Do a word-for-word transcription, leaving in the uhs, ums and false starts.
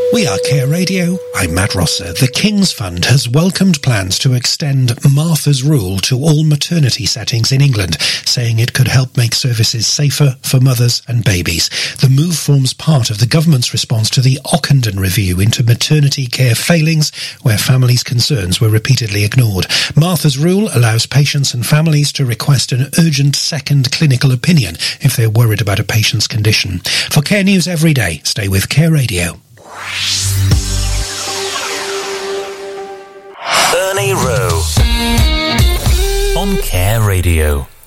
We are Care Radio. I'm Matt Rosser. The King's Fund has welcomed plans to extend Martha's Rule to all maternity settings in England, saying it could help make services safer for mothers and babies. The move forms part of the government's response to the Ockenden review into maternity care failings, where families' concerns were repeatedly ignored. Martha's Rule allows patients and families to request an urgent second clinical opinion if they're worried about a patient's condition. For Care News every day, stay with Care Radio. Ernie Rowe on Care Radio.